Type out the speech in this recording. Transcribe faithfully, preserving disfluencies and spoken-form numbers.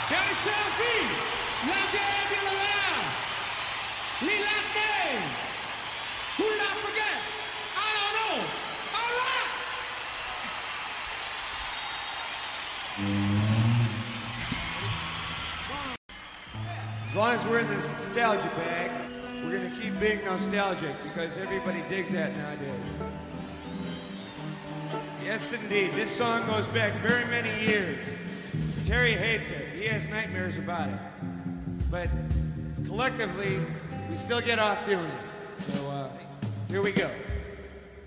Quero selfie, la gente la vera, Lee Lafay, who did I forget? I don't know. All right. As long as we're in the nostalgia bag, we're gonna keep being nostalgic because everybody digs that nowadays. Yes, indeed. This song goes back very many years. Terry hates it. He has nightmares about it. But collectively, we still get off doing it. So uh, here we go.